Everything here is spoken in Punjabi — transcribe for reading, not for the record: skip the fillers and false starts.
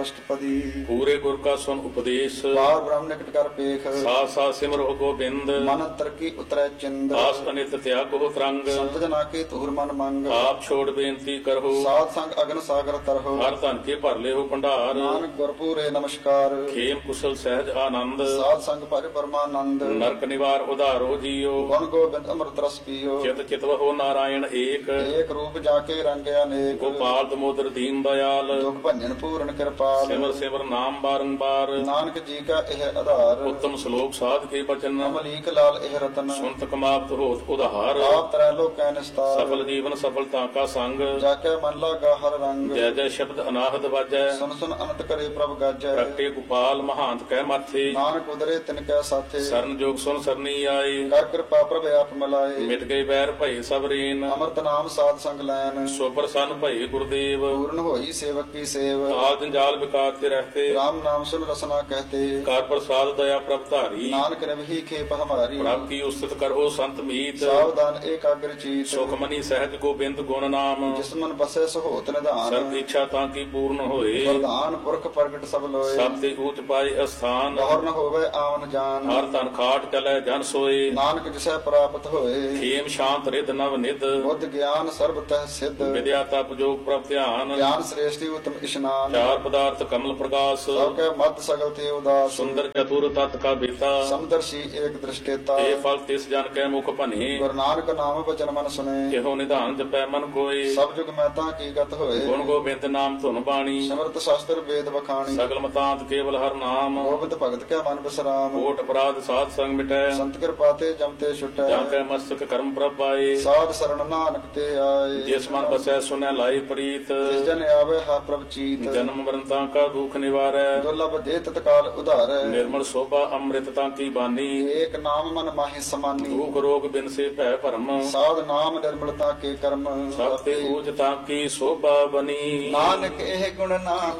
ਅਸ਼ਟਪਦੀ। ਪੂਰੇ ਗੁਰ ਕਾ ਸੁਨ ਉਪਦੇਸ਼, ਬਾਰ ਬ੍ਰਹਮ ਨਿਕਟ ਕਰ ਪੇਖ, ਸਾਥ ਸਾਥ ਸਿਮਰੋ ਗੋਬਿੰਦ। ਮਨ ਅੰਤਰ ਕੀ ਉਤਰੈ ਚਿੰਦ, ਆਸ ਅਨਿਤ ਤਿਆਗੋ ਤਰੰਗ, ਸੰਤ ਜਨਾ ਕੇ ਧੂਰ ਮਨ ਮੰਗ। ਆਪ ਛੋੜ ਬੇਨਤੀ ਕਰੋ, ਸਾਧ ਸੰਗ ਅਗਨ ਸਾਗਰ ਤਰਹੁ, ਹਰ ਧਨ ਕੇ ਭਰ ਲਿਓ ਭੰਡਾਰ। ਨਾਨਕ ਗੁਰਪੂਰੇ ਨਮਸਕਾਰ। ਖੇਮ ਕੁਸ਼ਲ ਸਹਿਜ ਆਨੰਦ, ਸਾਧ ਸੰਗ ਭਜ ਪਰਮਾਨੰਦ, ਨਰਕ ਨਿਵਾਰ ਉਧਾਰੋ ਜੀਓ। ਗੁਣ ਗੋਬਿੰਦ ਅੰਮ੍ਰਿਤ ਰਸ ਪੀਓ, ਚਿਤ ਚਿਤਵਹੁ ਨਾਰਾਇਣ ਏਕ, ਏਕ ਰੂਪ ਜਾ ਕੇ ਰੰਗ ਅਨੇਕ। ਗੋਪਾਲ ਦਮੋਦਰ ਦੀਨ ਦਇਆਲ, ਦੁਖ ਭੰਜਨ ਪੂਰਨ ਕਿਰਪਾਲ, ਸਿਮਰ ਸਿਮਰ ਨਾਮ ਬਾਰੰਬਾਰ। ਨਾਨਕ ਜੀ ਕਾ ਇਹ ਆਧਾਰ, ਉੱਤਮ ਸ਼ਲੋਕ ਸਾਧ ਕੇ ਬਚਨ, ਅਮਲੀਕ ਲਾਲ ਇਹ ਰਤਨ। ਸੁਨਤ ਕਮਾਪਤ ਹੋਤ ਉਧਾਰ, ਆਪ ਤਰੈ ਲੋਕੈ ਨਿਸਤਾਰ, ਸਫਲ ਜੀਵਨ ਸਫਲਤਾ ਕਾ ਸੰਗ। ਜਾ ਕੇ ਮਨ ਲਾਗਾ ਹਰ ਰੰਗ। ਜੈ ਜੈ ਸ਼ਬਦ ਅਨਾਹਦ ਵਾਜੈ, ਸੁਨ ਸੁਨ ਅਨੰਤ ਕਰੇ ਪ੍ਰਭ ਗਾਜੈ। ਪ੍ਰਗਟੇ ਗੋਪਾਲ ਮਹਾਂਤ ਕਹਿ ਮਾਥੇ, ਨਾਨਕ ਉਦਰੇ ਤਿਨ ਕੈ ਸਾਥੇ, ਸਰਨ ਜੋਗ ਸੁਨ ਸਰਨੀ ਆਏ। ਕਰ ਕਿਰਪਾ ਪ੍ਰਭ ਆਪ ਮਿਲਾਏ। ਮਿਟ ਗਏ ਬੈਰ ਭਏ ਸਭ ਰੀਨ, ਅੰਮ੍ਰਿਤ ਨਾਮ ਸਾਧ ਸੰਗ ਲੈਨ, ਸੋ ਪ੍ਰਸੰਨ ਭਏ ਗੁਰਦੇਵ। ਪੂਰਨ ਹੋਈ ਸੇਵਕ ਕੀ ਸੇਵ, ਆਲ ਜੰਜਾਲ ਵਿਕਾਰ ਤੇ ਰਹਤੇ, राम नाम सुन रसना कहते। ਕਰ ਪ੍ਰਸਾਦ ਦਇਆ ਪ੍ਰਭ ਧਾਰੀ, नानक रवि खेप हमारी, ਪ੍ਰਭ ਕੀ ਉਸਤਤ ਕਰੋ ਸੰਤ ਮੀਤ। सावधान एकाग्र चीत, ਸੁਖ ਮਨੀ ਸਹਿਜ ਗੋਬਿੰਦ ਗੁਣ ਨਾਮ, जिस मन बसे सहोत निधान। ਸਰਬ ਇੱਛਾ ਤਾਂ ਕੀ ਪੂਰਨ ਹੋਏ, वरदान पुरख प्रगट सब लोए, ਸਭ ਤੇ ਊਚ ਪਾਏ ਅਸਥਾਨ। गौर न होवे आवन जान, ਹਰ ਤਨ ਖਾਟ ਚਲੈ ਜਨ ਸੋਏ, नानक जिसे प्राप्त होए। ਖੇਮ ਸ਼ਾਂਤ ਰਿਧ ਨਵ ਨਿਧ, बुद्ध ज्ञान सर्वतः सिद्ध, ਵਿਦਿਆ ਤਪ ਜੋਗ ਪ੍ਰਭ ਧਿਆਨ। ज्ञान श्रेष्ठी उत्तम स्नान, ਚਾਰ ਪਦਾਰਥ ਕਮਲ ਪ੍ਰਕਾਸ਼, सबके मत सगल थे उदास। ਸੁੰਦਰ ਚਤੁਰ ਤਤ ਕਾ ਬੇਤਾ, समदर्शी एक दृष्टेता, ਇਹ ਫਲ ਤਿਸ ਜਨ ਕੈ ਮੁਖ ਭਨੇ। गुरु नानक नाम वचन मन सुने, ਇਹੋ ਨਿਧਾਨ ਜਪੈ ਮਨ ਕੋਏ, सब जुग महता की गत होए। ਗੁਣ ਗੋਬਿੰਦ ਨਾਮ ਧੁਨ ਬਾਣੀ, समर्थ शास्त्र वेद बखानी, ਸਗਲ ਮਤਾਂਤ ਕੇਵਲ ਹਰ ਨਾਮ। गोविंद भगत के मन विश्राम, ਕੋਟ ਅਪਰਾਧ ਸਾਧ ਸੰਗ ਮਿਟੈ, संत कृपा ते जमते छुटै। ਜਾਂ ਕੈ ਮਸਤਕ ਕਰਮ ਪ੍ਰਭ ਪਾਏ। साध शरण नानक ते आए, ਜਿਸ ਮਨ ਬਸੈ ਸੁਨੈ ਲਾਈ ਪ੍ਰੀਤ, जिस जन आवे हा प्रभ चीत। ਜਨਮ ਮਰਨ ਤਾਂ ਕਾ ਦੁਖ ਨਿਵਾਰੈ, दुर्लभ दे तत्काल उधारै, ਨਿਰਮਲ ਸੋਭਾ ਅੰਮ੍ਰਿਤ ਤਾਂ ਕੀ ਬਾਨੀ। एक नाम मन माहि समानी, ਦੁਖ ਰੋਗ ਬਿਨ ਸੇ ਭੈ ਭਰਮ, साध नाम निर्मलता के कर्म। ਸਭ ਤੇ ਊਚ ਤਾਂ ਕੀ ਸੋਭਾ ਬਨੀ। नानक एह गुण नाम